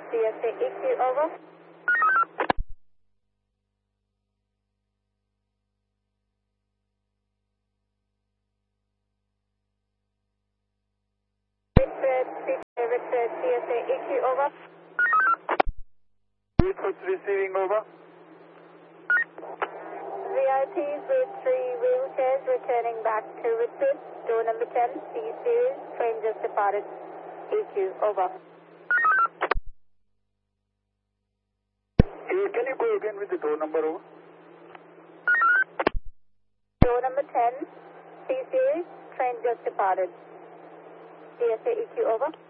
CSA EQ, over. Richard, CSA EQ, over. Richard receiving, over. VIPs with 3 wheelchairs returning back to Richard, door number 10, C series, train just departed, EQ, over. Can you go again with the door number, over? Door number 10, C series, train just departed, CSA EQ, over.